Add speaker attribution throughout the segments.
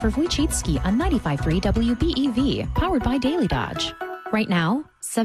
Speaker 1: For Wojcicki on 95.3 WBEV, powered by Daily Dodge. Right now,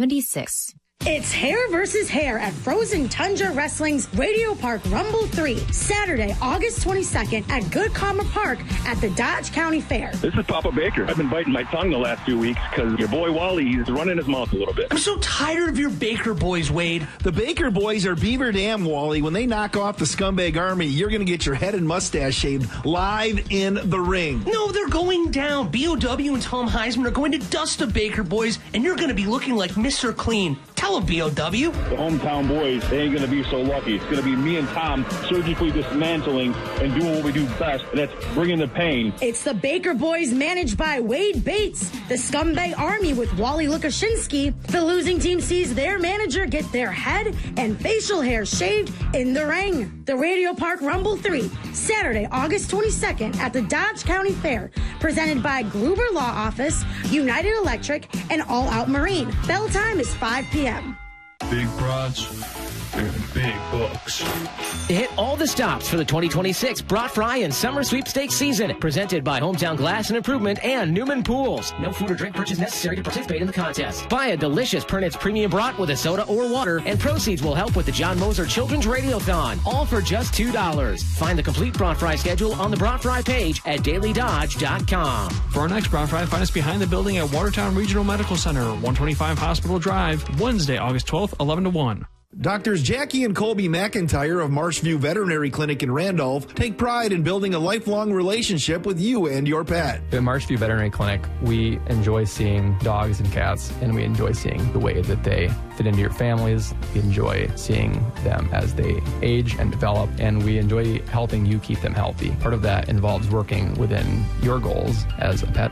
Speaker 1: 76.
Speaker 2: It's hair versus hair at Frozen Tundra Wrestling's Radio Park Rumble 3, Saturday, August 22nd at Good Karma Park at the Dodge County Fair.
Speaker 3: This is Papa Baker. I've been biting my tongue the last 2 weeks because your boy Wally, he's running his mouth a little bit.
Speaker 4: I'm so tired of your Baker boys, Wade.
Speaker 5: The Baker boys are Beaver Dam, Wally. When they knock off the scumbag army, you're going to get your head and mustache shaved live in the ring.
Speaker 4: No, they're going down. B.O.W. and Tom Heisman are going to dust the Baker boys, and you're going to be looking like Mr. Clean. Tell him, B.O.W.
Speaker 3: The hometown boys, they ain't going to be so lucky. It's going to be me and Tom surgically dismantling and doing what we do best, and that's bringing the pain.
Speaker 2: It's the Baker boys managed by Wade Bates, the scumbag army with Wally Lukashinsky. The losing team sees their manager get their head and facial hair shaved in the ring. The Radio Park Rumble 3, Saturday, August 22nd at the Dodge County Fair, presented by Gruber Law Office, United Electric, and All Out Marine. Bell time is 5 p.m.
Speaker 6: Big broads and big bucks.
Speaker 7: Hit all the stops for the 2026 Brat Fry and Summer Sweepstakes season. Presented by Hometown Glass and Improvement and Newman Pools. No food or drink purchase necessary to participate in the contest. Buy a delicious Pernitz Premium Brat with a soda or water, and proceeds will help with the John Moser Children's Radiothon. All for just $2. Find the complete Brat Fry schedule on the Brat Fry page at dailydodge.com.
Speaker 8: For our next Brat Fry, find us behind the building at Watertown Regional Medical Center, 125 Hospital Drive, Wednesday, August 12th, 11 to 1.
Speaker 5: Doctors Jackie and Colby McIntyre of Marshview Veterinary Clinic in Randolph take pride in building a lifelong relationship with you and your pet.
Speaker 9: At Marshview Veterinary Clinic, we enjoy seeing dogs and cats, and we enjoy seeing the way that they fit into your families. We enjoy seeing them as they age and develop, and we enjoy helping you keep them healthy. Part of that involves working within your goals as a pet